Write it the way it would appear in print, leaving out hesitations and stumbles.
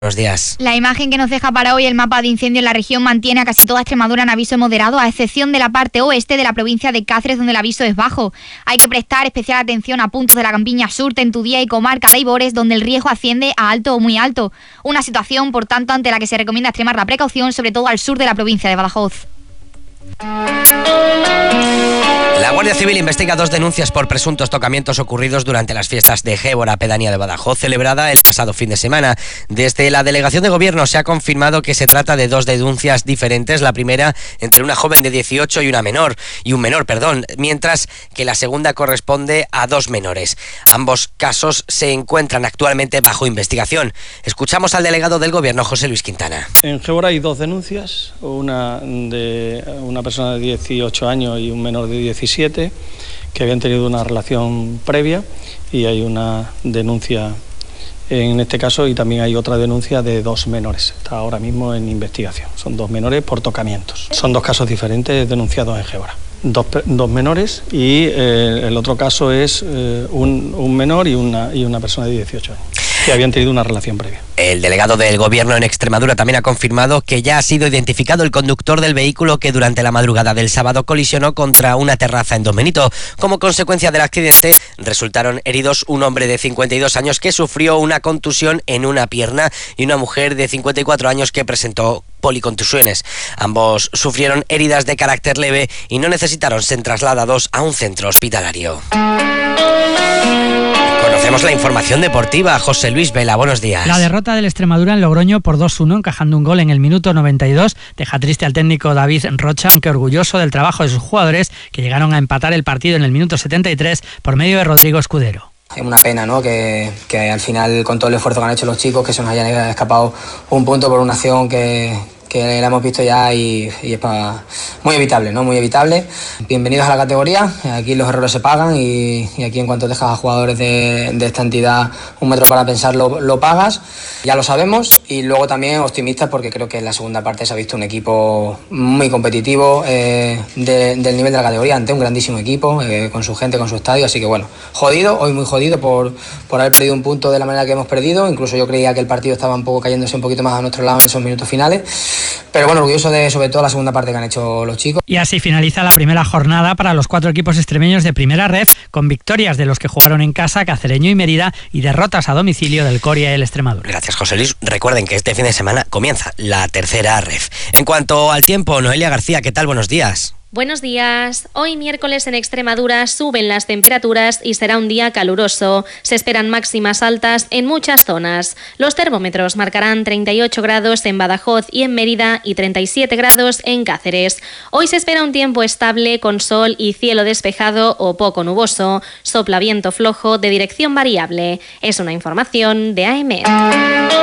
Buenos días. La imagen que nos deja para hoy el mapa de incendio en la región mantiene a casi toda Extremadura en aviso moderado, a excepción de la parte oeste de la provincia de Cáceres, donde el aviso es bajo. Hay que prestar especial atención a puntos de la Campiña Sur, Tentudía y comarca de Aibores, donde el riesgo asciende a alto o muy alto. Una situación, por tanto, ante la que se recomienda extremar la precaución, sobre todo al sur de la provincia de Badajoz. La Guardia Civil investiga 2 denuncias por presuntos tocamientos ocurridos durante las fiestas de Gébora, pedanía de Badajoz, celebrada el pasado fin de semana. Desde la Delegación de Gobierno se ha confirmado que se trata de 2 denuncias diferentes, la primera entre una joven de 18 y un menor, mientras que la segunda corresponde a 2 menores. Ambos casos se encuentran actualmente bajo investigación. Escuchamos al delegado del Gobierno, José Luis Quintana. En Gébora hay 2 denuncias, una de una persona de 18 años y un menor de 17, que habían tenido una relación previa, y hay una denuncia en este caso, y también hay otra denuncia de 2 menores. Está ahora mismo en investigación. Son 2 menores por tocamientos. Son 2 casos diferentes denunciados en Gébora. 2 menores y el otro caso es un menor y una persona de 18 años que habían tenido una relación previa. El delegado del Gobierno en Extremadura también ha confirmado que ya ha sido identificado el conductor del vehículo que durante la madrugada del sábado colisionó contra una terraza en Don Benito. Como consecuencia del accidente resultaron heridos un hombre de 52 años que sufrió una contusión en una pierna y una mujer de 54 años que presentó policontusiones. Ambos sufrieron heridas de carácter leve y no necesitaron ser trasladados a un centro hospitalario. Conocemos la información deportiva. José Luis Vela, buenos días. La derrota del Extremadura en Logroño por 2-1, encajando un gol en el minuto 92, deja triste al técnico David Rocha, aunque orgulloso del trabajo de sus jugadores, que llegaron a empatar el partido en el minuto 73 por medio de Rodrigo Escudero. Es una pena, ¿no?, que al final, con todo el esfuerzo que han hecho los chicos, que se nos hayan escapado un punto por una acción que la hemos visto ya y es muy evitable, ¿no? Muy evitable. Bienvenidos a la categoría. Aquí los errores se pagan y aquí, en cuanto dejas a jugadores de esta entidad un metro para pensar, lo pagas. Ya lo sabemos. Y luego también optimistas, porque creo que en la segunda parte se ha visto un equipo muy competitivo del nivel de la categoría, ante un grandísimo equipo, con su gente, con su estadio. Así que bueno, jodido, hoy muy jodido por haber perdido un punto de la manera que hemos perdido. Incluso yo creía que el partido estaba un poco cayéndose un poquito más a nuestro lado en esos minutos finales. Pero bueno, orgulloso de sobre todo la segunda parte que han hecho los chicos. Y así finaliza la primera jornada para los 4 equipos extremeños de primera ref, con victorias de los que jugaron en casa, Cacereño y Mérida, y derrotas a domicilio del Coria y el Extremadura. Gracias, José Luis. Recuerden que este fin de semana comienza la tercera ref. En cuanto al tiempo, Noelia García, ¿qué tal? Buenos días. Buenos días. Hoy miércoles en Extremadura suben las temperaturas y será un día caluroso. Se esperan máximas altas en muchas zonas. Los termómetros marcarán 38 grados en Badajoz y en Mérida y 37 grados en Cáceres. Hoy se espera un tiempo estable con sol y cielo despejado o poco nuboso. Sopla viento flojo de dirección variable. Es una información de AEMET.